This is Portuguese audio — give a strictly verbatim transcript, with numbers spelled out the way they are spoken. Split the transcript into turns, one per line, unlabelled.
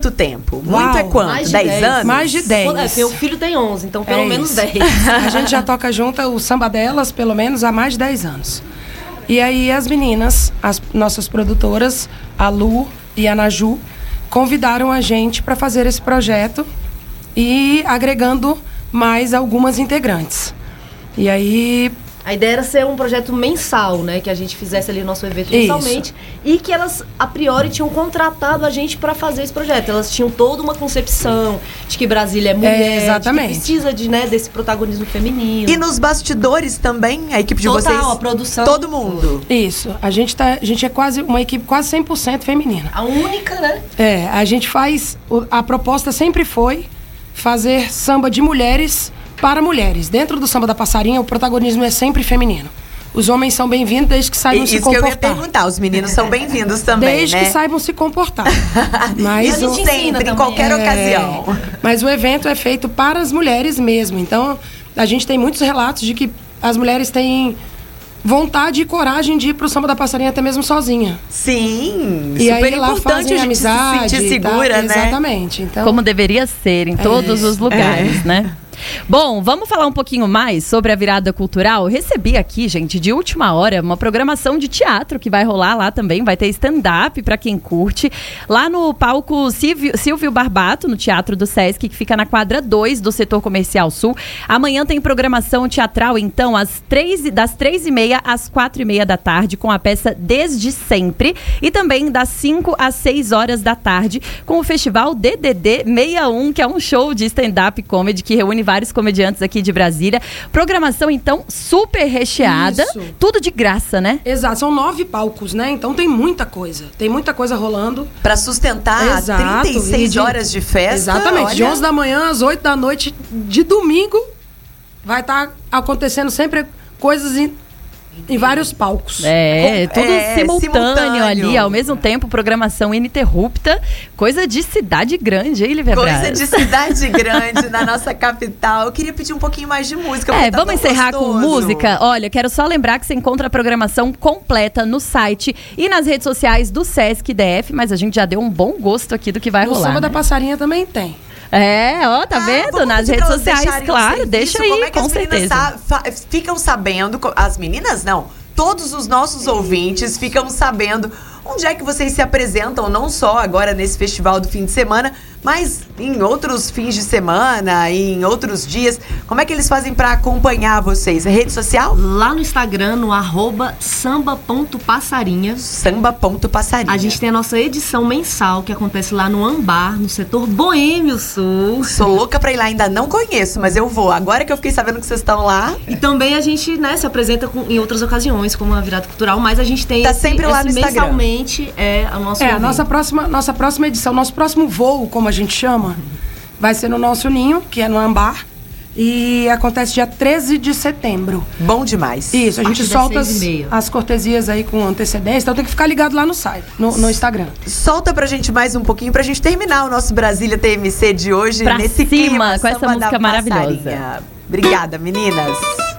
muito tempo?
Uau,
muito é quanto? dez anos?
Mais de dez.
É, meu filho tem onze, então pelo
É
menos
isso.
dez.
A gente já toca junto o Samba Delas, pelo menos, há mais de dez anos. E aí as meninas, as nossas produtoras, a Lu e a Naju, convidaram a gente para fazer esse projeto e agregando mais algumas integrantes. E aí...
A ideia era ser um projeto mensal, né? Que a gente fizesse ali o nosso evento
Isso.
mensalmente. E que elas, a priori, tinham contratado a gente para fazer esse projeto. Elas tinham toda uma concepção de que Brasília é mulher,
É, exatamente.
de que precisa de, né, desse protagonismo feminino.
E nos bastidores também, a equipe de
Total,
vocês?
a produção.
Todo mundo.
Isso. A gente, tá, a gente é quase uma equipe quase cem por cento feminina.
A única, né?
É, a gente faz... o- A proposta sempre foi fazer samba de mulheres para mulheres. Dentro do Samba da Passarinha, o protagonismo é sempre feminino. Os homens são bem-vindos desde que saibam se
Isso que eu ia
comportar.
perguntar, os meninos são bem-vindos também,
Desde
né?
que saibam se comportar. Mas
Isso
o-
ensina
sempre, em
também.
qualquer
É,
ocasião.
Mas o evento é feito para as mulheres mesmo. Então, a gente tem muitos relatos de que as mulheres têm vontade e coragem de ir pro Samba da Passarinha até mesmo sozinha.
Sim,
E
super
aí lá
importante
fazem
a gente
amizade
se sentir
e tal.
segura, né?
Exatamente. Então,
Como deveria ser em todos os lugares, né? Bom, vamos falar um pouquinho mais sobre a virada cultural. Eu recebi aqui, gente, de última hora, uma programação de teatro que vai rolar lá também. Vai ter stand-up pra quem curte. Lá no palco Silvio, Silvio Barbato, no Teatro do Sesc, que fica na quadra dois do Setor Comercial Sul. Amanhã tem programação teatral, então, às três, das três e meia às quatro e meia da tarde, com a peça Desde Sempre. E também das cinco às seis horas da tarde, com o Festival D D D sessenta e um, que é um show de stand-up comedy que reúne vários comediantes aqui de Brasília. Programação, então, super recheada.
Isso.
Tudo de graça, né?
exato, são nove palcos, né? Então tem muita coisa. Tem muita coisa rolando.
Pra sustentar
Exato,
trinta e seis
e de-
horas de festa.
Exatamente. De
olha.
onze da manhã às oito da noite de domingo vai estar acontecendo sempre coisas em, em vários palcos.
É,
Com-
tudo
é,
simultâneo,
simultâneo.
ali, ao mesmo tempo, programação ininterrupta. Coisa de cidade grande, hein, Lívia
Coisa
Braz?
de cidade grande na nossa capital. Eu queria pedir um pouquinho mais de música.
É,
porque tá
vamos
tão
encerrar com
gostoso.
música. Olha, quero só lembrar que você encontra a programação completa no site e nas redes sociais do Sesc D F, mas a gente já deu um bom gosto aqui do que vai
No
rolar.
Samba da
né?
Passarinha também tem.
É, ó, tá
Ah,
vendo?
vamos
Nas
pedir
redes
pra elas
sociais,
deixarem o
claro,
serviço.
deixa aí,
Como é que
com
as meninas
certeza.
sa- fa- ficam sabendo, co- as meninas não, todos os nossos ouvintes ficam sabendo onde é que vocês se apresentam, não só agora nesse festival do fim de semana, mas em outros fins de semana, em outros dias. Como é que eles fazem pra acompanhar vocês? É rede social?
Lá no Instagram, no arroba samba.passarinha.
Samba.passarinha.
A gente tem a nossa edição mensal, que acontece lá no Ambar, no setor Boêmio Sul.
Sou louca pra ir lá, ainda não conheço, mas eu vou. Agora que eu fiquei sabendo que vocês estão lá,
E também a gente, né, se apresenta com- em outras ocasiões, como a virada cultural, mas a gente tem
Tá
esse,
sempre lá
esse
no Instagram.
mensalmente é a nossa
É, a nossa próxima, nossa próxima edição, nosso próximo voo, como a gente chama, vai ser no nosso ninho, que é no Ambar. E acontece dia treze de setembro.
bom demais.
Isso, a gente
Partir das
solta
seis
as,
e meia.
as cortesias aí com antecedência, então tem que ficar ligado lá no site, no, no Instagram.
Solta pra gente mais um pouquinho pra gente terminar o nosso Brasília T M C de hoje
Pra
nesse
cima,
clima,
com essa
Samba da
música maravilhosa.
Passarinha. Obrigada, meninas.